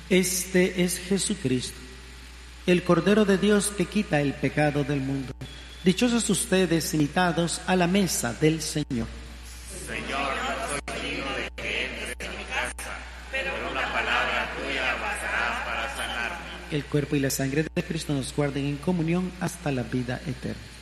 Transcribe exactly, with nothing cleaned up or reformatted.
Este es Jesucristo, el Cordero de Dios que quita el pecado del mundo. Dichosos ustedes invitados a la mesa del Señor. Señor, no soy digno de que entres en mi casa, pero una palabra tuya bastará para sanarme. El cuerpo y la sangre de Cristo nos guarden en comunión hasta la vida eterna.